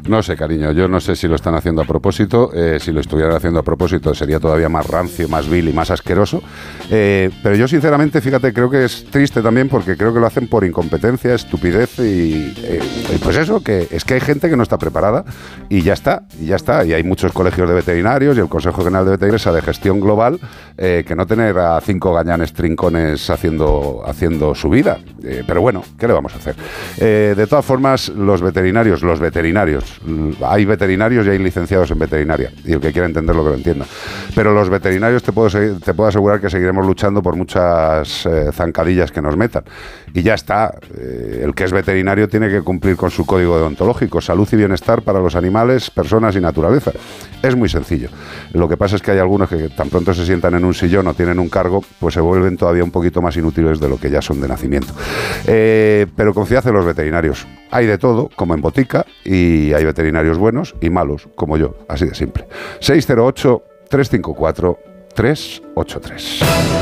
No sé, cariño, yo no sé si lo están haciendo a propósito. Si lo estuvieran haciendo a propósito sería todavía más rancio, más vil y más asqueroso. Pero yo sinceramente, fíjate, creo que es triste también porque creo que lo hacen por incompetencia, estupidez y pues eso, que es que hay gente que no está preparada y ya está. Y hay muchos colegios de veterinarios y el Consejo General de Veterinarios de gestión global que no tener a 5 gañanes trincones haciendo su vida. Pero bueno, ¿qué le vamos a hacer? De todas formas, los veterinarios, hay veterinarios y hay licenciados en veterinaria, y el que quiera entenderlo que lo entienda. Pero los veterinarios te puedo asegurar que seguiremos luchando por muchas zancadillas que nos metan. Y ya está. El que es veterinario tiene que cumplir con su código deontológico, salud y bienestar para los animales, personas y naturaleza. Es muy sencillo. Lo que pasa es que hay algunos que tan pronto se sientan en un sillón o tienen un cargo, pues se vuelven todavía un poquito más inútiles de lo que ya son de nacimiento. Pero confiad en los veterinarios. Hay de todo, como en botica, y hay veterinarios buenos y malos, como yo, así de simple. 608-354-383.